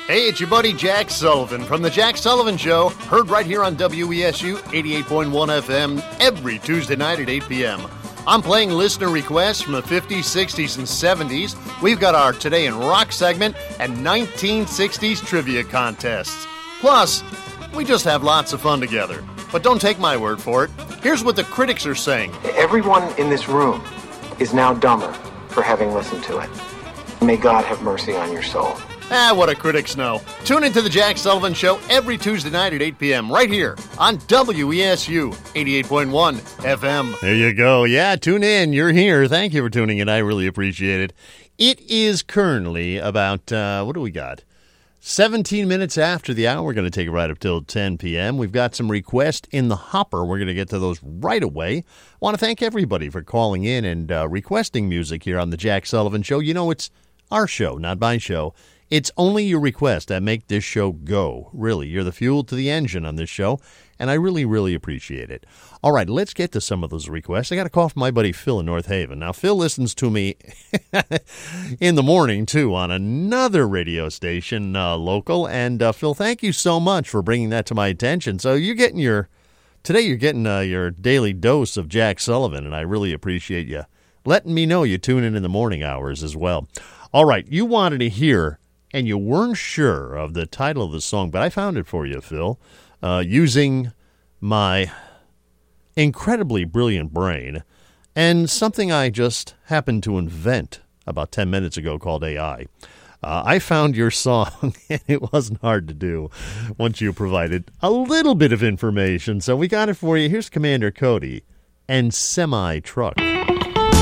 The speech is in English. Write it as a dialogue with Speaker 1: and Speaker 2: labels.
Speaker 1: Hey, it's your buddy Jack Sullivan from The Jack Sullivan Show, heard right here on WESU 88.1 FM every Tuesday night at 8 p.m. I'm playing listener requests from the 50s, 60s, and 70s. We've got our Today in Rock segment and 1960s trivia contests. Plus, we just have lots of fun together. But don't take my word for it. Here's what the critics are saying.
Speaker 2: Everyone in this room is now dumber for having listened to it. May God have mercy on your soul.
Speaker 1: What do critics know? Tune into The Jack Sullivan Show every Tuesday night at 8 p.m. right here on WESU 88.1 FM. There you go. Yeah, tune in. You're here. Thank you for tuning in. I really appreciate it. It is currently about, what do we got? 17 minutes after the hour. We're going to take it right up till 10 p.m. We've got some requests in the hopper. We're going to get to those right away. I want to thank everybody for calling in and requesting music here on The Jack Sullivan Show. You know, it's our show, not my show. It's only your requests that make this show go. Really, you're the fuel to the engine on this show, and I really, really appreciate it. All right, let's get to some of those requests. I got a call from my buddy Phil in North Haven. Now, Phil listens to me in the morning, too, on another radio station, local. And, Phil, thank you so much for bringing that to my attention. So you're getting your daily dose of Jack Sullivan, and I really appreciate you letting me know you tune in the morning hours as well. All right, you wanted to hear, and you weren't sure of the title of the song, but I found it for you, Phil, using my incredibly brilliant brain and something I just happened to invent about 10 minutes ago called AI. I found your song, and it wasn't hard to do once you provided a little bit of information. So we got it for you. Here's Commander Cody and Semi-Truck.